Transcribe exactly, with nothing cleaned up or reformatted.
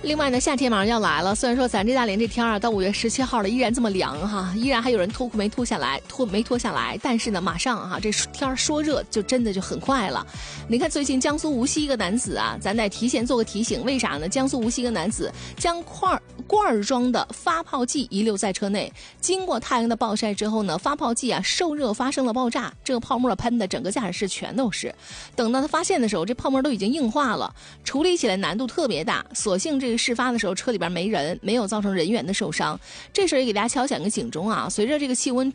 另外呢，夏天马上要来了，虽然说咱这大连这天啊，到五月十七号了依然这么凉哈，依然还有人脱裤没脱下来，脱没脱下来，但是呢，马上哈这天说热就真的就很快了。你看最近江苏无锡一个男子啊，咱得提前做个提醒，为啥呢？江苏无锡一个男子将块罐装的发泡剂遗留在车内，经过太阳的暴晒之后呢，发泡剂啊受热发生了爆炸，这个泡沫喷的整个驾驶室全都是。等到他发现的时候，这泡沫都已经硬化了，处理起来难度特别大。所幸这个事发的时候车里边没人，没有造成人员的受伤。这时候也给大家敲响个警钟啊，随着这个气温